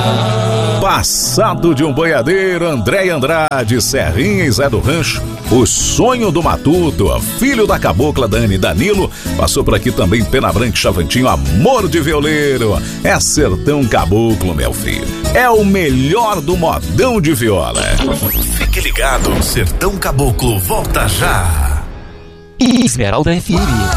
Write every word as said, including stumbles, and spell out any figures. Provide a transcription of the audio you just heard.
Passado de um boiadeiro, André Andrade, Serrinha e Zé do Rancho, o sonho do Matuto, filho da cabocla Dani Danilo, passou por aqui também Pena Branca e Chavantinho, amor de violeiro, é sertão caboclo, meu filho, é o melhor do modão de viola. Fique ligado, Sertão Caboclo volta já. Esmeralda F M.